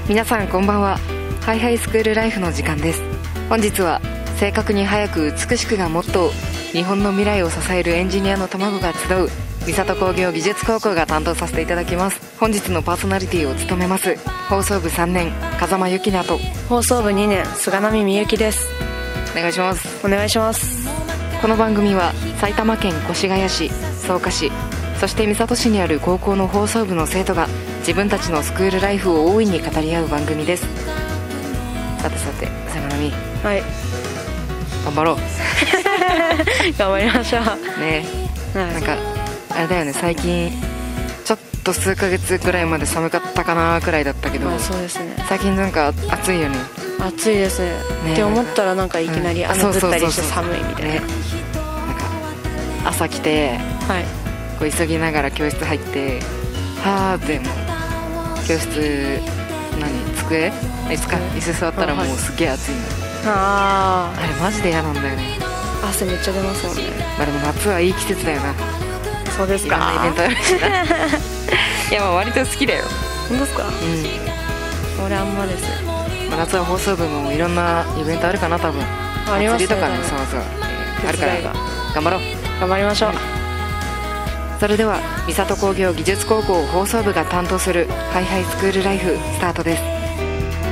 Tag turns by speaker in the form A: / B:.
A: 皆さんこんばんは。ハイハイスクールライフの時間です。本日は正確に早く美しくがモットー、日本の未来を支えるエンジニアの卵が集う三郷工業技術高校が担当させていただきます。本日のパーソナリティを務めます放送部3年風間由紀奈と
B: 放送部2年菅波美幸です。
A: お願いします。
B: お願いします。
A: この番組は埼玉県越谷市、草加市、そして三郷市にある高校の放送部の生徒が自分たちのスクールライフを大いに語り合う番組です。さて菅波、
B: はい、
A: 頑張ろう
B: 頑張りましょう
A: ね。
B: はい、
A: なんかあれだよね、最近ちょっと数ヶ月ぐらいまで寒かったかなくらいだったけど、
B: そうですね、
A: 最近なんか暑いよね。
B: 暑いですね。って思ったらなんかいきなり雨降ったりして寒いみたいな、
A: なんか朝来て、
B: はい、
A: こう急ぎながら教室入ってでも教室机椅子座ったらもうすげえ暑いの。あれマジで嫌なんだよね。
B: 汗めっちゃ出ますもんね。
A: まあでも夏はいい季節だよな。
B: そうですか。
A: いろんなイベントあるしないやまあ割と好きだよ。
B: 本当ですか。俺あんまです。
A: 夏は放送部もいろんなイベントあるかな、多分。
B: ありますね。
A: 祭りとかね、そうあるから頑張ろう。
B: 頑張りましょう。
A: それでは三郷工業技術高校放送部が担当するハイハイスクールライフスタートです。